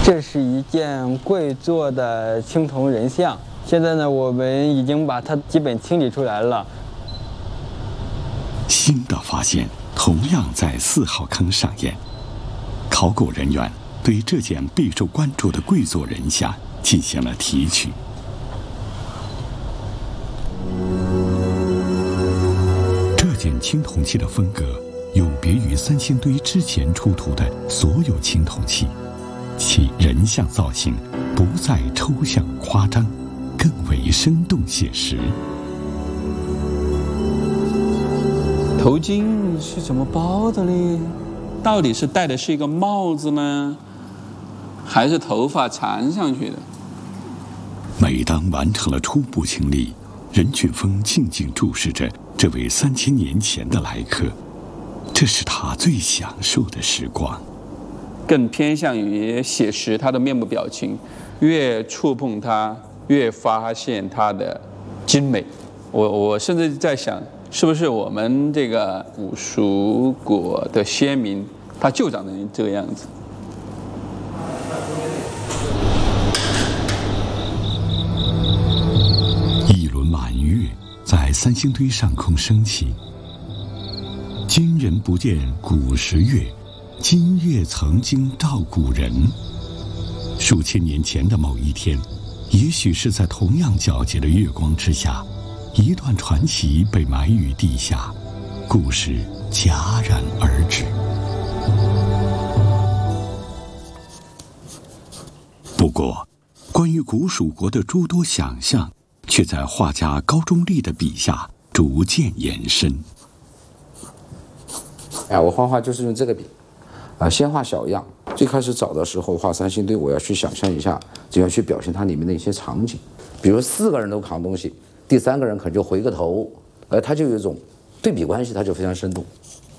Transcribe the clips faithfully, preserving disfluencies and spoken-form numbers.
这是一件跪坐的青铜人像，现在呢，我们已经把它基本清理出来了。 新的发现同样在四号坑上演，考古人员对这件备受关注的跪坐人像进行了提取。这件青铜器的风格有别于三星堆之前出土的所有青铜器，其人像造型不再抽象夸张，更为生动写实。 头巾是怎么包的呢？到底是戴的是一个帽子呢，还是头发缠上去的？ 每当完成了初步清理，任群峰静静注视着这位三千年前的来客，这是他最享受的时光。 更偏向于写实他的面部表情，越触碰他，越发现他的精美。我我甚至在想，是不是我们这个古蜀国的先民，他就长成这个样子？ 一轮满月在三星堆上空升起，今人不见古时月，今月曾经照古人。数千年前的某一天，也许是在同样皎洁的月光之下，一段传奇被埋于地下，故事戛然而止。不过，关于古蜀国的诸多想象，却在画家高中立的笔下逐渐延伸。 哎，我画画就是用这个笔，啊，先画小样。最开始找的时候画三星堆，我要去想象一下，怎样去表现它里面的一些场景，比如四个人都扛东西，第三个人可能就回个头，呃，它就有一种对比关系，它就非常生动。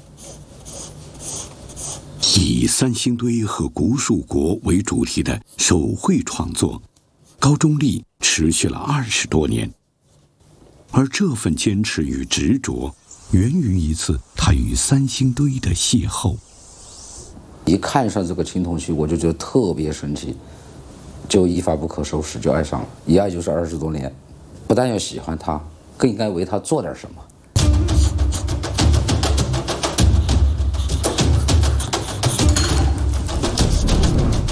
以三星堆和古蜀国为主题的手绘创作，高中立持续了二十多年，而这份坚持与执着，源于一次他与三星堆的邂逅。 一看上这个青铜器，我就觉得特别神奇，就一发不可收拾，就爱上了，一爱就是二十多年。不但要喜欢它，更应该为它做点什么。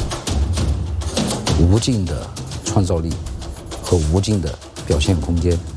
无尽的创造力和无尽的表现空间。